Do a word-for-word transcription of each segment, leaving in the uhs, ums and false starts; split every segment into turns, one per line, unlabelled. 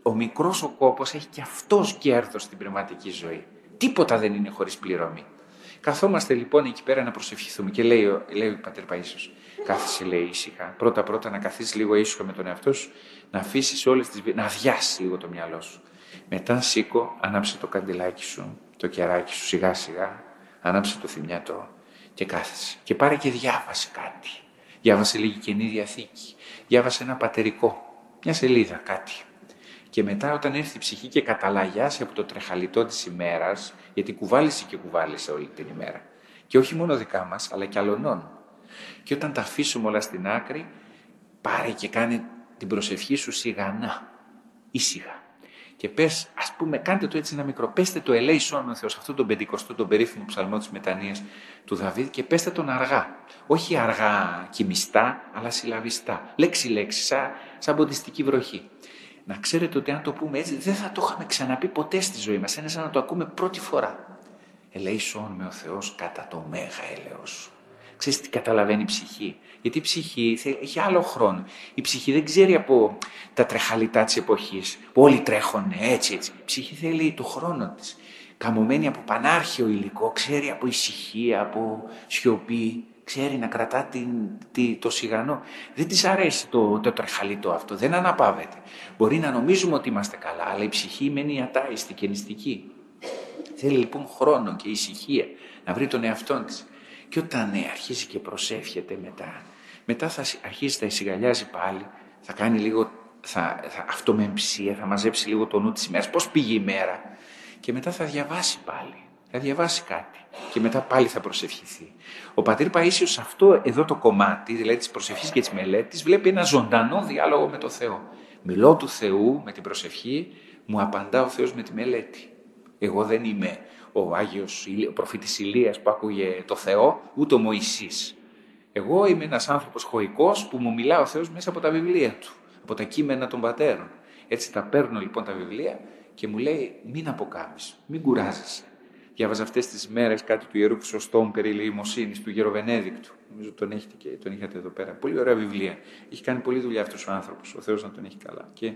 ο μικρός ο κόπος έχει και αυτός κέρδος στην πνευματική ζωή. Τίποτα δεν είναι χωρίς πληρωμή. Καθόμαστε λοιπόν εκεί πέρα να προσευχηθούμε και λέει, λέει ο πατέρ Παΐσιος, κάθεσαι λέει ήσυχα, πρώτα πρώτα να καθίσεις λίγο ήσυχα με τον εαυτό σου, να αφήσεις όλες τις, να αδειάσεις λίγο το μυαλό σου. Μετά σήκω, ανάψε το καντιλάκι σου, το κεράκι σου σιγά σιγά, ανάψε το θυμιατό και κάθεσαι. Και πάρε και διάβασε κάτι. Διάβασε λίγη Καινή Διαθήκη, διάβασε ένα πατερικό, μια σελίδα κάτι. Και μετά όταν έρθει η ψυχή και καταλαγιάσει από το τρεχαλιτό της ημέρας, γιατί κουβάλισε και κουβάλισε όλη την ημέρα. Και όχι μόνο δικά μας, αλλά και αλλωνών. Και όταν τα αφήσουμε όλα στην άκρη, πάρε και κάνε την προσευχή σου σιγανά, ήσυχα. Και πες, ας πούμε, κάντε το έτσι ένα μικρό, πέστε το ελέησόν ο Θεός, αυτό τον πεντηκοστό, τον περίφημο ψαλμό της μετανοίας του Δαβίδ και πέστε τον αργά. Όχι αργά κοιμιστά, αλλά συλλαβιστά. Λέξη-λέξη, σαν, σαν βουδιστική βροχή. Να ξέρετε ότι αν το πούμε έτσι, δεν θα το είχαμε ξαναπεί ποτέ στη ζωή μας. Είναι σαν να το ακούμε πρώτη φορά. Ελέησόν με ο Θεός κατά το μέγα έλεος σου. Ξέρεις τι καταλαβαίνει η ψυχή? Γιατί η ψυχή έχει άλλο χρόνο. Η ψυχή δεν ξέρει από τα τρεχαλιτά της εποχής, που όλοι τρέχουν έτσι, έτσι. Η ψυχή θέλει το χρόνο της. Καμωμένη από πανάρχαιο υλικό, ξέρει από ησυχία, από σιωπή, ξέρει να κρατά την, τη, το σιγανό. Δεν της αρέσει το, το τρεχαλιτό αυτό, δεν αναπαύεται. Μπορεί να νομίζουμε ότι είμαστε καλά, αλλά η ψυχή μένει ατάιστη και νηστική. Θέλει λοιπόν χρόνο και ησυχία να βρει τον εαυτό της. Και όταν ναι, αρχίζει και προσεύχεται μετά, μετά θα αρχίσει να εισηγαλιάζει πάλι, θα κάνει λίγο, θα, θα αυτομεμψία, θα μαζέψει λίγο το νου της ημέρας, πώς πήγε η μέρα. Και μετά θα διαβάσει πάλι, θα διαβάσει κάτι και μετά πάλι θα προσευχηθεί. Ο πατήρ Παΐσιος σε αυτό εδώ το κομμάτι, δηλαδή της προσευχής και της μελέτης, βλέπει ένα ζωντανό διάλογο με το Θεό. Μιλώ του Θεού με την προσευχή, μου απαντά ο Θεός με τη μελέτη. Εγώ δεν είμαι ο Άγιος ο προφήτης Ηλίας που άκουγε το Θεό, ούτε ο Μωυσής. Εγώ είμαι ένας άνθρωπος χωικός που μου μιλά ο Θεός μέσα από τα βιβλία του, από τα κείμενα των πατέρων. Έτσι τα παίρνω λοιπόν τα βιβλία και μου λέει μην αποκάμεις, μην κουράζεσαι. Διάβαζα αυτές τις μέρες κάτι του Ιερού Χρυσοστόμου περί ελεημοσύνης του Γεροβενέδικτου. Νομίζω τον έχετε και τον είχατε εδώ πέρα. Πολύ ωραία βιβλία. Έχει κάνει πολλή δουλειά αυτός ο άνθρωπος. Ο Θεός να τον έχει καλά. Και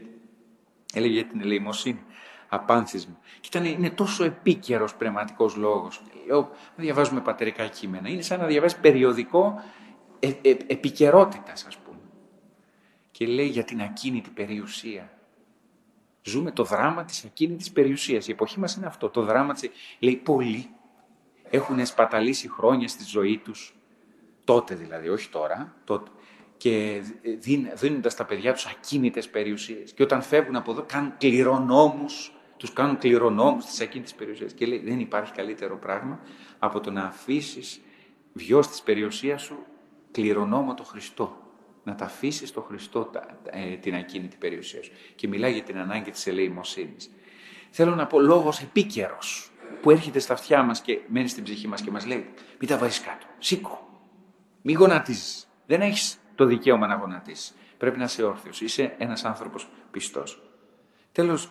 έλεγε για την ελεημοσύνη. Απάνθισμα. Και ήταν, είναι τόσο επίκαιρος πνευματικός λόγος. Λέω, να διαβάζουμε πατερικά κείμενα. Είναι σαν να διαβάζει περιοδικό ε, ε, επικαιρότητας, ας πούμε. Και λέει για την ακίνητη περιουσία. Ζούμε το δράμα της ακίνητης περιουσίας. Η εποχή μας είναι αυτό. Το δράμα της. Λέει, πολλοί έχουν σπαταλήσει χρόνια στη ζωή τους. Τότε δηλαδή, όχι τώρα. Τότε. Και δίνοντας τα παιδιά τους ακίνητες περιουσίες. Και όταν φεύγουν από εδώ, κάνουν κληρονόμους. Τους κάνουν κληρονόμους της ακίνητης περιουσίας. Και λέει, δεν υπάρχει καλύτερο πράγμα από το να αφήσεις βιός της περιουσίας σου κληρονόμο το Χριστό. Να τα αφήσεις στο Χριστό ε, την ακίνητη περιουσία σου. Και μιλάει για την ανάγκη της ελεημοσύνης. Θέλω να πω λόγος επίκαιρος που έρχεται στα αυτιά μας και μένει στην ψυχή μας και μας λέει, μην τα βάζεις κάτω, σήκω, μην γονατίζεις. Δεν έχεις το δικαίωμα να γονατίσεις. Πρέπει να είσαι όρθιος. Είσαι ένας άνθρωπος πιστός. Τέλος,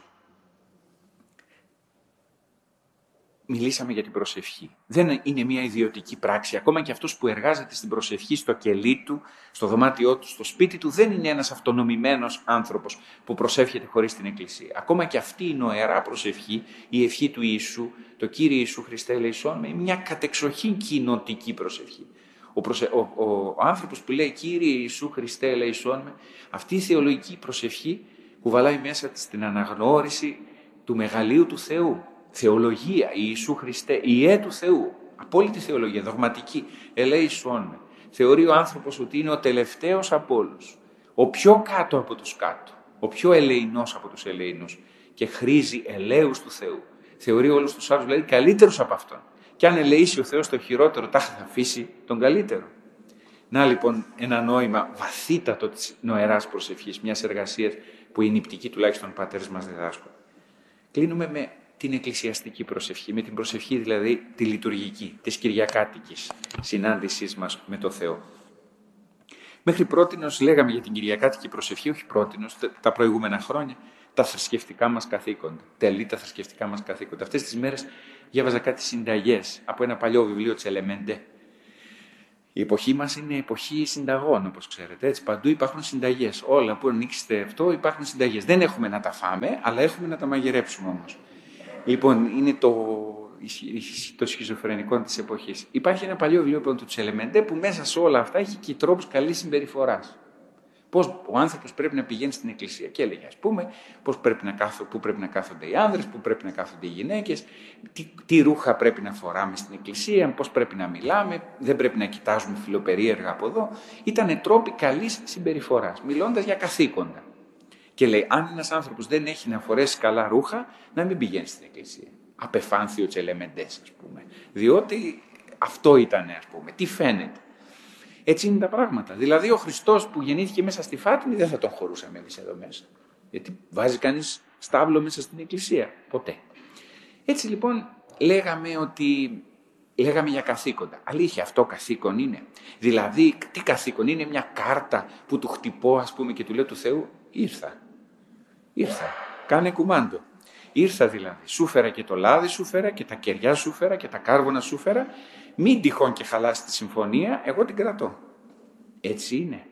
μιλήσαμε για την προσευχή. Δεν είναι μια ιδιωτική πράξη. Ακόμα και αυτός που εργάζεται στην προσευχή στο κελί του, στο δωμάτιό του, στο σπίτι του, δεν είναι ένας αυτονομημένος άνθρωπος που προσεύχεται χωρίς την Εκκλησία. Ακόμα και αυτή η νοερά προσευχή, η ευχή του Ιησού, το Κύριε Ιησού Χριστέ ελεησόν με, μια κατεξοχήν κοινοτική προσευχή. Ο, προσε... ο, ο, ο άνθρωπος που λέει Κύριε Ιησού Χριστέ ελεησόν με, αυτή η θεολογική προσευχή κουβαλάει μέσα της την αναγνώριση του μεγαλείου του Θεού. Θεολογία, Ιησού Χριστέ, Ιε του Θεού, απόλυτη θεολογία, δογματική, ελέησόν με. Θεωρεί ο άνθρωπος ότι είναι ο τελευταίος από όλους, ο πιο κάτω από τους κάτω, ο πιο ελεηνός από τους ελεηνούς και χρήζει ελέους του Θεού. Θεωρεί όλους τους άλλους, δηλαδή καλύτερους από αυτόν. Και αν ελεήσει ο Θεός το χειρότερο, τάχα θα αφήσει τον καλύτερο. Να λοιπόν ένα νόημα βαθύτατο της νοεράς προσευχής, μιας εργασίας που οι νηπτικοί τουλάχιστον οι πατέρες μας διδάσκουν. Κλείνουμε με την εκκλησιαστική προσευχή, με την προσευχή δηλαδή τη λειτουργική, της κυριακάτικης συνάντησής μας με το Θεό. Μέχρι πρότινος λέγαμε για την κυριακάτικη προσευχή, όχι πρότινος, τα προηγούμενα χρόνια, τα θρησκευτικά μας καθήκοντα. Τελεί τα θρησκευτικά μας καθήκοντα. Αυτές τις μέρες διάβαζα κάτι συνταγές από ένα παλιό βιβλίο της Ελεμέντε Η εποχή μας είναι εποχή συνταγών, όπως ξέρετε. Έτσι, παντού υπάρχουν συνταγές. Όλα που ανοίξετε αυτό υπάρχουν συνταγές. Δεν έχουμε να τα φάμε, αλλά έχουμε να τα μαγειρέψουμε όμως. Λοιπόν, είναι το, το σχιζοφρενικό της εποχής. Υπάρχει ένα παλιό βιβλίο του Τσελεμέντε που μέσα σε όλα αυτά έχει και τρόπους καλής συμπεριφοράς. Πώς ο άνθρωπος πρέπει να πηγαίνει στην εκκλησία. Και έλεγε, ας πούμε, πώς πρέπει να κάθω, πού πρέπει να κάθονται οι άνδρες, πού πρέπει να κάθονται οι γυναίκες, τι, τι ρούχα πρέπει να φοράμε στην εκκλησία, πώς πρέπει να μιλάμε, δεν πρέπει να κοιτάζουμε φιλοπερίεργα από εδώ. Ήτανε τρόποι καλής συμπεριφοράς, μιλώντας για καθήκοντα. Και λέει, αν ένας άνθρωπος δεν έχει να φορέσει καλά ρούχα, να μην πηγαίνει στην εκκλησία. Απεφάνθη ο Τσελεμεντές, ας πούμε. Διότι αυτό ήταν, ας πούμε. Τι φαίνεται. Έτσι είναι τα πράγματα. Δηλαδή, ο Χριστός που γεννήθηκε μέσα στη Φάτιμη δεν θα τον χωρούσαμε εμείς εδώ μέσα. Γιατί βάζει κανείς στάβλο μέσα στην εκκλησία. Ποτέ. Έτσι λοιπόν, λέγαμε ότι. Λέγαμε για καθήκοντα. Αλήθεια, αυτό καθήκον είναι. Δηλαδή, τι καθήκον είναι, μια κάρτα που του χτυπώ, ας πούμε, και του λέω του Θεού, ήρθα. Ήρθα. Κάνε κουμάντο. Ήρθα δηλαδή. Σου φέρα και το λάδι σου φέρα και τα κεριά σου φέρα και τα κάρβονα σου φέρα. Μην τυχόν και χαλάσει τη συμφωνία, εγώ την κρατώ. Έτσι είναι.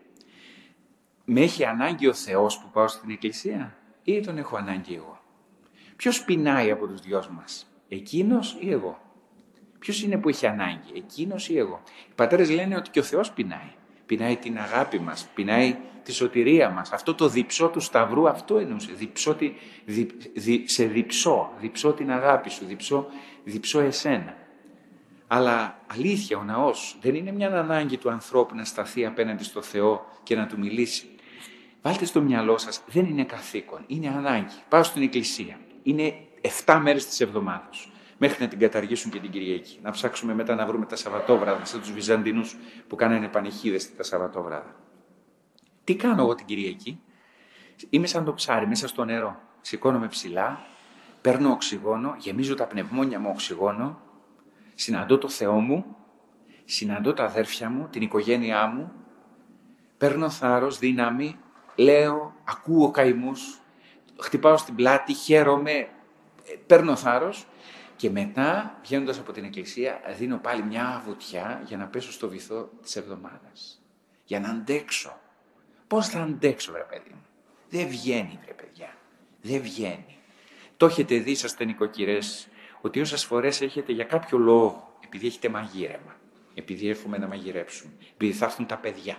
Με έχει ανάγκη ο Θεός που πάω στην εκκλησία ή τον έχω ανάγκη εγώ. Ποιος πεινάει από τους δυο μας, εκείνος ή εγώ. Ποιος είναι που έχει ανάγκη, εκείνος ή εγώ. Οι πατέρες λένε ότι και ο Θεός πεινάει. Πεινάει την αγάπη μας, πεινάει τη σωτηρία μας. Αυτό το διψώ του Σταυρού, αυτό εννοούσε. Διψώ τη, δι, δι, σε διψώ, διψώ την αγάπη σου, διψώ, διψώ εσένα. Αλλά αλήθεια, ο ναός δεν είναι μια ανάγκη του ανθρώπου να σταθεί απέναντι στο Θεό και να του μιλήσει. Βάλτε στο μυαλό σας, δεν είναι καθήκον, είναι ανάγκη. Πάω στην εκκλησία. Είναι εφτά μέρες της εβδομάδας. Μέχρι να την καταργήσουν και την Κυριακή. Να ψάξουμε μετά να βρούμε τα Σαββατόβραδα, σαν τους Βυζαντινούς που κάνανε πανηχίδες τα Σαββατόβραδα. Τι κάνω εγώ την Κυριακή? Είμαι σαν το ψάρι μέσα στο νερό. Σηκώνομαι ψηλά, παίρνω οξυγόνο, γεμίζω τα πνευμόνια μου οξυγόνο, συναντώ το Θεό μου, συναντώ τα αδέρφια μου, την οικογένειά μου, παίρνω θάρρος, δύναμη, λέω, ακούω καημούς, χτυπάω στην πλάτη, χαίρομαι, παίρνω θάρρος και μετά, βγαίνοντας από την εκκλησία, δίνω πάλι μια βουτιά για να πέσω στο βυθό της εβδομάδας. Για να αντέξω. Πώς θα αντέξω, βρε παιδί μου? Δεν βγαίνει, βρε παιδιά. Δεν βγαίνει. Το έχετε δει, είσαστε νοικοκυρές, ότι όσες φορές έχετε για κάποιο λόγο, επειδή έχετε μαγείρεμα, επειδή έχουμε να μαγειρέψουμε, επειδή θα έρθουν τα παιδιά.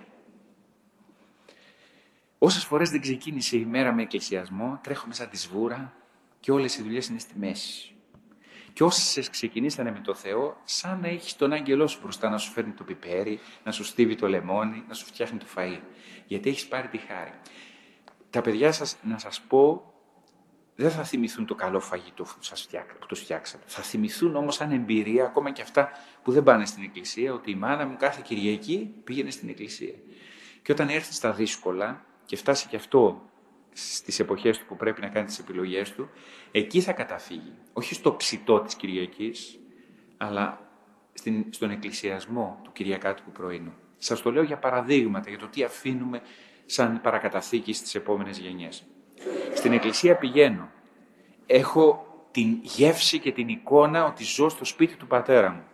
Όσες φορές δεν ξεκίνησε η μέρα με εκκλησιασμό, τρέχουμε σαν τη σβούρα και όλες οι δουλειές είναι στη μέση. Και όσες ξεκινήσανε με το Θεό, σαν να έχεις τον άγγελό σου μπροστά να σου φέρνει το πιπέρι, να σου στίβει το λεμόνι, να σου φτιάχνει το φαΐ. Γιατί έχεις πάρει τη χάρη. Τα παιδιά σας, να σας πω, δεν θα θυμηθούν το καλό φαγητό που, σας φτιάκα, που τους φτιάξατε. Θα θυμηθούν όμως σαν εμπειρία, ακόμα και αυτά που δεν πάνε στην εκκλησία, ότι η μάνα μου κάθε Κυριακή πήγαινε στην εκκλησία. Και όταν έρθει στα δύσκολα και φτάσει και αυτό στις εποχές του που πρέπει να κάνει τις επιλογές του, εκεί θα καταφύγει. Όχι στο ψητό της Κυριακής, αλλά στην, στον εκκλησιασμό του Κυριακάτικου πρωινού. Σας το λέω για παραδείγματα, για το τι αφήνουμε σαν παρακαταθήκη στις επόμενες γενιές. Στην εκκλησία πηγαίνω. Έχω την γεύση και την εικόνα ότι ζω στο σπίτι του πατέρα μου.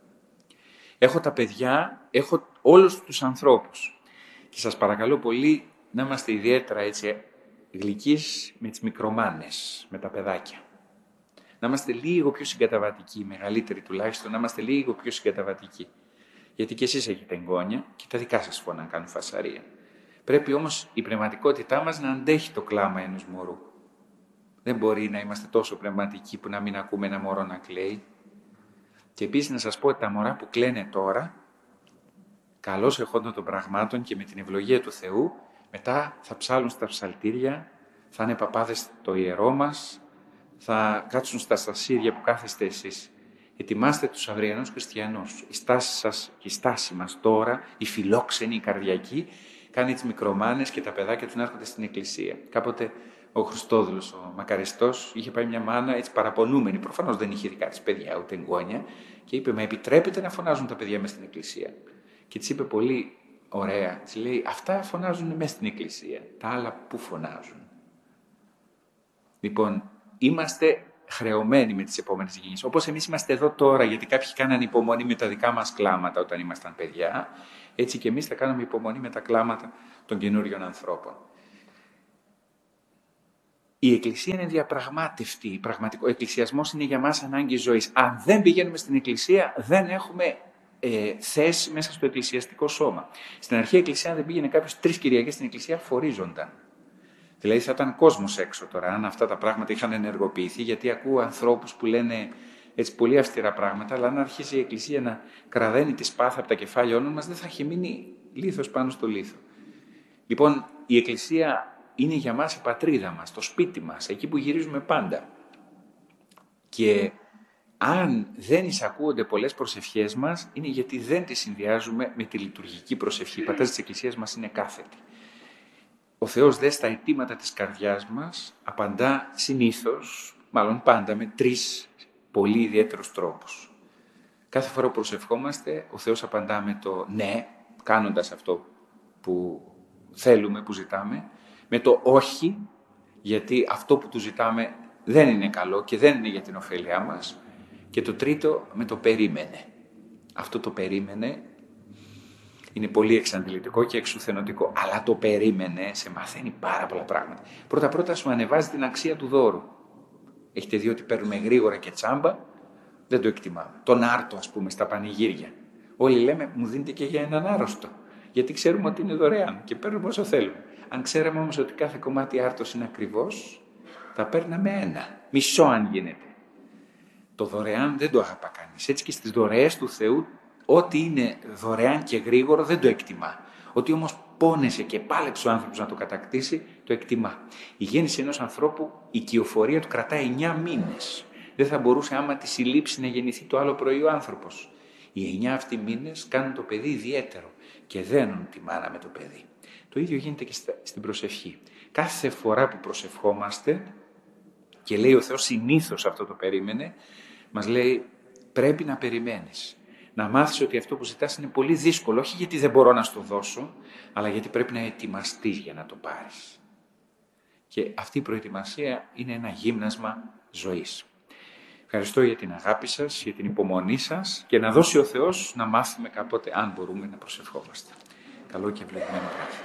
Έχω τα παιδιά, έχω όλους τους ανθρώπους. Και σας παρακαλώ πολύ να είμαστε ιδιαίτερα έτσι γλυκείς με τις μικρομάνες, με τα παιδάκια. Να είμαστε λίγο πιο συγκαταβατικοί, μεγαλύτεροι τουλάχιστον, να είμαστε λίγο πιο συγκαταβατικοί. Γιατί και εσείς έχετε εγγόνια και τα δικά σας φωνά κάνουν φασαρία. Πρέπει όμως η πνευματικότητά μας να αντέχει το κλάμα ενός μωρού. Δεν μπορεί να είμαστε τόσο πνευματικοί που να μην ακούμε ένα μωρό να κλαίει. Και επίσης να σας πω ότι τα μωρά που κλαίνε τώρα, καλώς εχόντων των πραγμάτων και με την ευλογία του Θεού, μετά θα ψάλουν στα ψαλτήρια, θα είναι παπάδες στο ιερό μας, θα κάτσουν στα στασίδια που κάθεστε εσείς. Ετοιμάστε τους αυριανούς χριστιανούς. Η στάση σας και η στάση μας τώρα, η φιλόξενη, η καρδιακή, κάνει τις μικρομάνες και τα παιδάκια του να έρχονται στην εκκλησία. Κάποτε ο Χριστόδουλος, ο μακαριστός, είχε πάει μια μάνα έτσι παραπονούμενη. Προφανώς δεν είχε δικά της παιδιά ούτε εγγόνια. Και είπε: «Μα επιτρέπετε να φωνάζουν τα παιδιά μες στην εκκλησία?» Και της είπε πολύ ωραία, της λέει: «Αυτά φωνάζουν μες στην εκκλησία. Τα άλλα πού φωνάζουν?» Λοιπόν, είμαστε χρεωμένοι με τις επόμενες γενιές. Όπως εμείς είμαστε εδώ τώρα, γιατί κάποιοι κάνανε υπομονή με τα δικά μας κλάματα όταν ήμασταν παιδιά, έτσι και εμείς θα κάνουμε υπομονή με τα κλάματα των καινούριων ανθρώπων. Η Εκκλησία είναι διαπραγμάτευτη. Ο εκκλησιασμός είναι για μας ανάγκη ζωής. Αν δεν πηγαίνουμε στην Εκκλησία, δεν έχουμε ε, θέση μέσα στο εκκλησιαστικό σώμα. Στην αρχή η Εκκλησία, αν δεν πήγαινε κάποιος τρεις Κυριακές στην Εκκλησία, φορίζονταν. Δηλαδή θα ήταν κόσμος έξω τώρα, αν αυτά τα πράγματα είχαν ενεργοποιηθεί, γιατί ακούω ανθρώπους που λένε έτσι πολύ αυστηρά πράγματα, αλλά αν αρχίσει η Εκκλησία να κραδένει τη σπάθα από τα κεφάλια όλων μας, δεν θα έχει μείνει λίθος πάνω στο λίθο. Λοιπόν, η Εκκλησία είναι για μας η πατρίδα μας, το σπίτι μας, εκεί που γυρίζουμε πάντα. Και αν δεν εισακούονται πολλές προσευχές μας, είναι γιατί δεν τις συνδυάζουμε με τη λειτουργική προσευχή. Οι πατέρες της Εκκλησίας μας είναι κάθετοι. Ο Θεός δε στα αιτήματα της καρδιάς μας απαντά συνήθως, μάλλον πάντα, με τρεις πολύ ιδιαίτερους τρόπους. Κάθε φορά που προσευχόμαστε, ο Θεός απαντά με το ναι, κάνοντας αυτό που θέλουμε, που ζητάμε, με το όχι, γιατί αυτό που του ζητάμε δεν είναι καλό και δεν είναι για την ωφέλειά μας, και το τρίτο με το περίμενε. Αυτό το περίμενε είναι πολύ εξαντλητικό και εξουθενωτικό, αλλά το περίμενε σε μαθαίνει πάρα πολλά πράγματα. Πρώτα-πρώτα σου ανεβάζει την αξία του δώρου. Έχετε δει ότι παίρνουμε γρήγορα και τσάμπα, δεν το εκτιμάμε. Τον άρτο, ας πούμε, στα πανηγύρια. Όλοι λέμε, μου δίνετε και για έναν άρρωστο, γιατί ξέρουμε ότι είναι δωρεάν και παίρνουμε όσο θέλουμε. Αν ξέραμε όμως ότι κάθε κομμάτι άρτος είναι ακριβώς, θα παίρναμε ένα, μισό αν γίνεται. Το δωρεάν δεν το αγαπά κανείς. Έτσι και στις δωρεές του Θεού, ό,τι είναι δωρεάν και γρήγορο δεν το εκτιμά. Ό,τι όμως πόνεσε και πάλεψε ο άνθρωπος να το κατακτήσει, το εκτιμά. Η γέννηση ενός ανθρώπου, η κυοφορία του κρατάει εννιά μήνες. Δεν θα μπορούσε άμα τη συλλήψει να γεννηθεί το άλλο πρωί ο άνθρωπος. Οι εννιά αυτοί μήνες κάνουν το παιδί ιδιαίτερο και δένουν τη μάνα με το παιδί. Το ίδιο γίνεται και στην προσευχή. Κάθε φορά που προσευχόμαστε, και λέει ο Θεός συνήθως αυτό το περίμενε, μας λέει πρέπει να περιμένεις. Να μάθεις ότι αυτό που ζητάς είναι πολύ δύσκολο, όχι γιατί δεν μπορώ να στο δώσω, αλλά γιατί πρέπει να ετοιμαστείς για να το πάρεις. Και αυτή η προετοιμασία είναι ένα γύμνασμα ζωής. Ευχαριστώ για την αγάπη σας, για την υπομονή σας και να δώσει ο Θεός να μάθουμε κάποτε, αν μπορούμε, να προσευχόμαστε. Καλό και ευλογημένο βράδυ.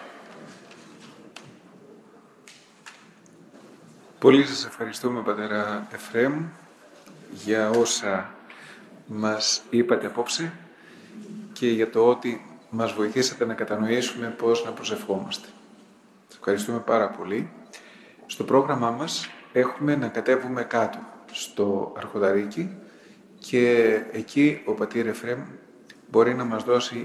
Πολύ σας ευχαριστούμε, πατέρα Εφραίμ, για όσα μας είπατε απόψε και για το ότι μας βοηθήσατε να κατανοήσουμε πώς να προσευχόμαστε. Σας ευχαριστούμε πάρα πολύ. Στο πρόγραμμά μας έχουμε να κατέβουμε κάτω στο Αρχονταρίκι και εκεί ο πατήρ Εφραίμ μπορεί να μας δώσει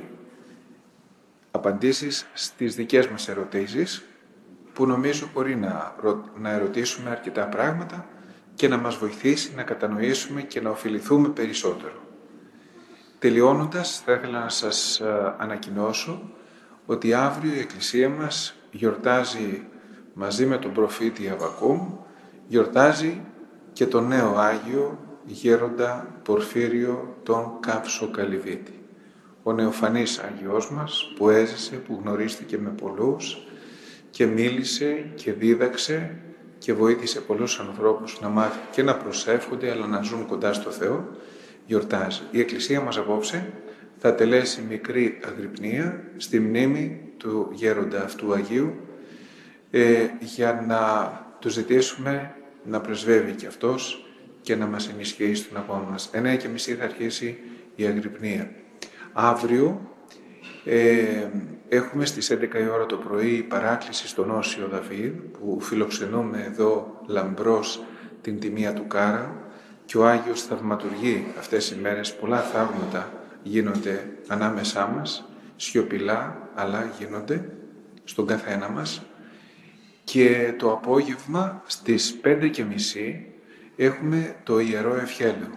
απαντήσεις στις δικές μας ερωτήσεις, που νομίζω μπορεί να, να ερωτήσουμε αρκετά πράγματα και να μας βοηθήσει να κατανοήσουμε και να ωφεληθούμε περισσότερο. Τελειώνοντας, θα ήθελα να σας ανακοινώσω ότι αύριο η Εκκλησία μας γιορτάζει μαζί με τον προφήτη Αββακούμ, γιορτάζει και τον νέο Άγιο Γέροντα Πορφύριο τον Καυσοκαλυβίτη. Ο νεοφανής Άγιος μας που έζησε, που γνωρίστηκε με πολλούς και μίλησε και δίδαξε και βοήθησε πολλούς ανθρώπους να μάθουν και να προσεύχονται αλλά να ζουν κοντά στο Θεό, γιορτάζει. Η Εκκλησία μας απόψε θα τελέσει μικρή αγρυπνία στη μνήμη του γέροντα αυτού Αγίου ε, για να του ζητήσουμε να πρεσβεύει και αυτός και να μας ενισχύει στον αγώνα μας. εννιά και μισή θα αρχίσει η αγρυπνία. Αύριο ε, έχουμε στις έντεκα η ώρα το πρωί η παράκληση στον Όσιο Δαβίδ, που φιλοξενούμε εδώ λαμπρός την τιμία του Κάρα, και ο Άγιος θαυματουργεί αυτές οι μέρες. Πολλά θαύματα γίνονται ανάμεσά μας, σιωπηλά, αλλά γίνονται στον καθένα μας. Και το απόγευμα στις πέντε και μισή έχουμε το Ιερό Ευχέλαιο.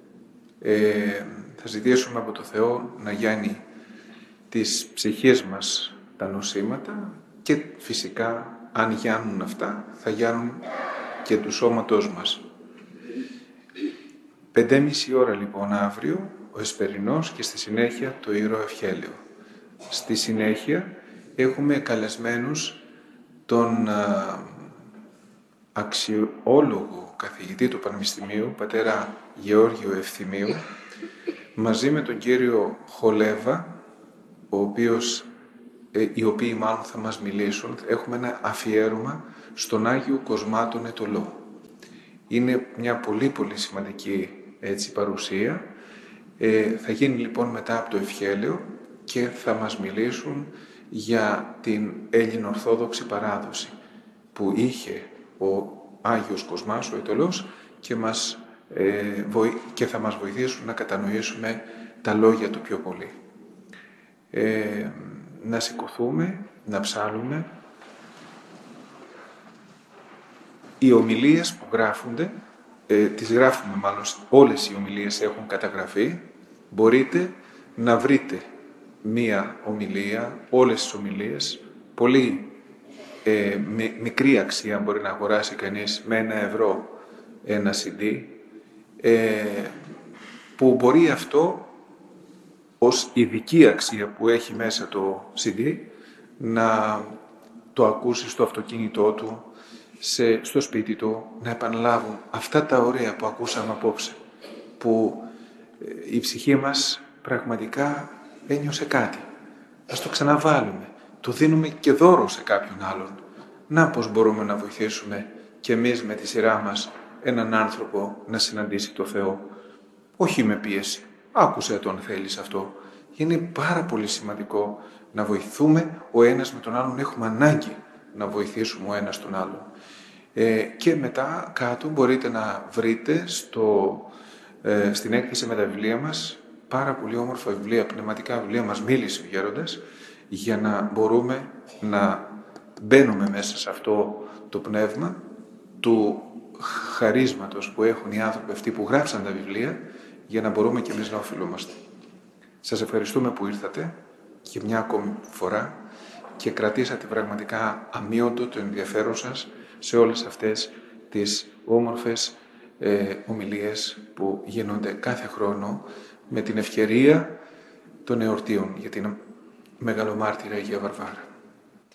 Ε, θα ζητήσουμε από το Θεό να γιάνει τις ψυχές μας τα νοσήματα και φυσικά αν γιάνουν αυτά θα γιάνουν και του σώματός μας. Πεντέμιση ώρα λοιπόν αύριο ο Εσπερινός και στη συνέχεια το Ιερό Ευχέλαιο. Στη συνέχεια έχουμε καλεσμένους τον α, αξιόλογο καθηγητή του Πανεπιστημίου, πατέρα Γεώργιο Ευθυμίου, μαζί με τον κύριο Χολέβα, ο οποίος, ε, οι οποίοι μάλλον θα μας μιλήσουν. Έχουμε ένα αφιέρωμα στον Άγιο Κοσμάτων Ετωλό. Είναι μια πολύ πολύ σημαντική έτσι, παρουσία. Ε, θα γίνει λοιπόν μετά από το ευχέλαιο και θα μας μιλήσουν για την Έλληνο-Ορθόδοξη παράδοση που είχε ο Άγιος Κοσμάς, ο Ετωλός, και, μας, ε, βοη... και θα μας βοηθήσουν να κατανοήσουμε τα λόγια του πιο πολύ. Ε, να σηκωθούμε, να ψάλουμε. Οι ομιλίες που γράφονται, ε, τις γράφουμε μάλλον, όλες οι ομιλίες έχουν καταγραφεί. Μπορείτε να βρείτε μία ομιλία, όλες τις ομιλίες, πολύ ε, με, μικρή αξία μπορεί να αγοράσει κανείς με ένα ευρώ ένα σι ντι, ε, που μπορεί αυτό ως ειδική αξία που έχει μέσα το σι ντι να το ακούσει στο αυτοκίνητό του, σε, στο σπίτι του, να επαναλάβουν αυτά τα ωραία που ακούσαμε απόψε, που ε, η ψυχή μας πραγματικά ένιωσε κάτι. Ας το ξαναβάλουμε, το δίνουμε και δώρο σε κάποιον άλλον. Να πώς μπορούμε να βοηθήσουμε και εμείς με τη σειρά μας έναν άνθρωπο να συναντήσει το Θεό. Όχι με πίεση. Άκουσε τον θέλεις αυτό. Είναι πάρα πολύ σημαντικό να βοηθούμε ο ένας με τον άλλον. Έχουμε ανάγκη να βοηθήσουμε ο ένας τον άλλον. Ε, και μετά κάτω μπορείτε να βρείτε στο, ε, στην έκθεση με τα βιβλία μας πάρα πολύ όμορφα βιβλία, πνευματικά βιβλία, μας μίλησε ο Γέροντας, για να μπορούμε να μπαίνουμε μέσα σε αυτό το πνεύμα του χαρίσματος που έχουν οι άνθρωποι αυτοί που γράψαν τα βιβλία, για να μπορούμε και εμείς να οφειλούμαστε. Σας ευχαριστούμε που ήρθατε και μια ακόμη φορά και κρατήσατε πραγματικά αμύωτο το ενδιαφέρον σας σε όλες αυτές τις όμορφες ε, ομιλίες που γίνονται κάθε χρόνο με την ευκαιρία των εορτίων για την Μεγαλομάρτυρα Αγία Βαρβάρα.